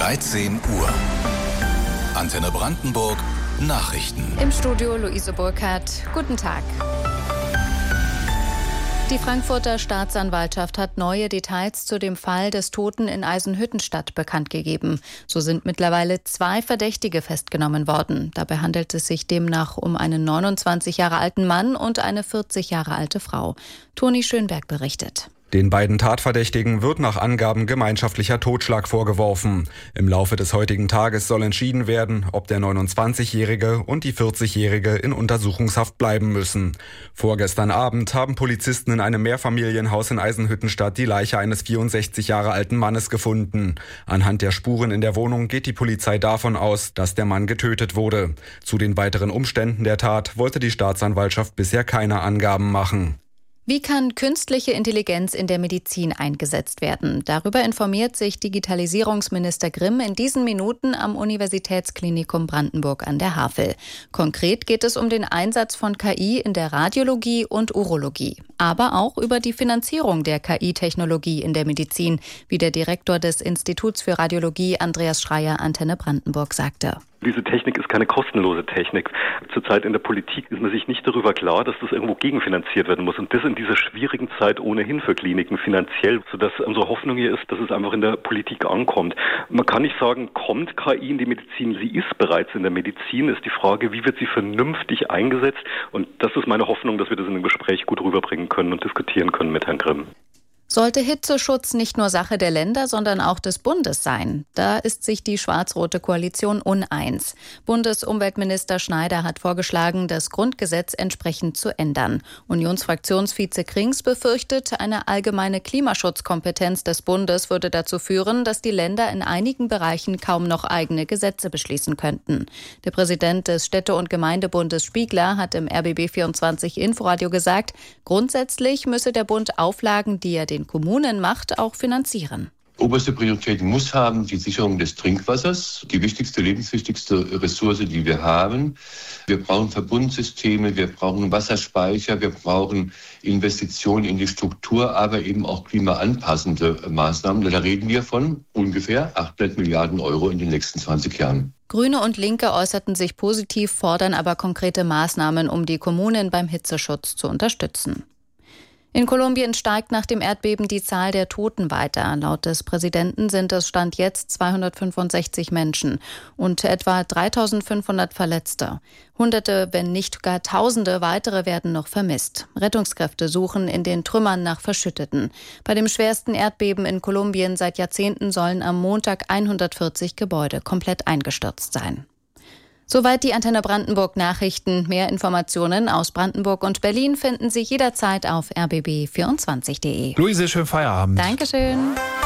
13 Uhr. Antenne Brandenburg Nachrichten. Im Studio Luise Burkhardt. Guten Tag. Die Frankfurter Staatsanwaltschaft hat neue Details zu dem Fall des Toten in Eisenhüttenstadt bekannt gegeben. So sind mittlerweile 2 Verdächtige festgenommen worden. Dabei handelt es sich demnach um einen 29 Jahre alten Mann und eine 40 Jahre alte Frau. Toni Schönberg berichtet. Den beiden Tatverdächtigen wird nach Angaben gemeinschaftlicher Totschlag vorgeworfen. Im Laufe des heutigen Tages soll entschieden werden, ob der 29-Jährige und die 40-Jährige in Untersuchungshaft bleiben müssen. Vorgestern Abend haben Polizisten in einem Mehrfamilienhaus in Eisenhüttenstadt die Leiche eines 64 Jahre alten Mannes gefunden. Anhand der Spuren in der Wohnung geht die Polizei davon aus, dass der Mann getötet wurde. Zu den weiteren Umständen der Tat wollte die Staatsanwaltschaft bisher keine Angaben machen. Wie kann künstliche Intelligenz in der Medizin eingesetzt werden? Darüber informiert sich Digitalisierungsminister Grimm in diesen Minuten am Universitätsklinikum Brandenburg an der Havel. Konkret geht es um den Einsatz von KI in der Radiologie und Urologie, aber auch über die Finanzierung der KI-Technologie in der Medizin, wie der Direktor des Instituts für Radiologie Andreas Schreier Antenne Brandenburg sagte. Diese Technik ist keine kostenlose Technik. Zurzeit in der Politik ist man sich nicht darüber klar, dass das irgendwo gegenfinanziert werden muss. Und das in dieser schwierigen Zeit ohnehin für Kliniken finanziell, sodass unsere Hoffnung hier ist, dass es einfach in der Politik ankommt. Man kann nicht sagen, kommt KI in die Medizin? Sie ist bereits in der Medizin. Ist die Frage, wie wird sie vernünftig eingesetzt? Und das ist meine Hoffnung, dass wir das in einem Gespräch gut rüberbringen können und diskutieren können mit Herrn Grimm. Sollte Hitzeschutz nicht nur Sache der Länder, sondern auch des Bundes sein? Da ist sich die schwarz-rote Koalition uneins. Bundesumweltminister Schneider hat vorgeschlagen, das Grundgesetz entsprechend zu ändern. Unionsfraktionsvize Krings befürchtet, eine allgemeine Klimaschutzkompetenz des Bundes würde dazu führen, dass die Länder in einigen Bereichen kaum noch eigene Gesetze beschließen könnten. Der Präsident des Städte- und Gemeindebundes Spiegler hat im RBB24 Inforadio gesagt, grundsätzlich müsse der Bund Auflagen, die er den Kommunen macht, auch finanzieren. Oberste Priorität muss haben die Sicherung des Trinkwassers, die wichtigste, lebenswichtigste Ressource, die wir haben. Wir brauchen Verbundsysteme, wir brauchen Wasserspeicher, wir brauchen Investitionen in die Struktur, aber eben auch klimaanpassende Maßnahmen. Da reden wir von ungefähr 800 Milliarden Euro in den nächsten 20 Jahren. Grüne und Linke äußerten sich positiv, fordern aber konkrete Maßnahmen, um die Kommunen beim Hitzeschutz zu unterstützen. In Kolumbien steigt nach dem Erdbeben die Zahl der Toten weiter. Laut des Präsidenten sind es Stand jetzt 265 Menschen und etwa 3.500 Verletzte. Hunderte, wenn nicht gar Tausende weitere werden noch vermisst. Rettungskräfte suchen in den Trümmern nach Verschütteten. Bei dem schwersten Erdbeben in Kolumbien seit Jahrzehnten sollen am Montag 140 Gebäude komplett eingestürzt sein. Soweit die Antenne Brandenburg Nachrichten. Mehr Informationen aus Brandenburg und Berlin finden Sie jederzeit auf rbb24.de. Luise, schönen Feierabend. Dankeschön.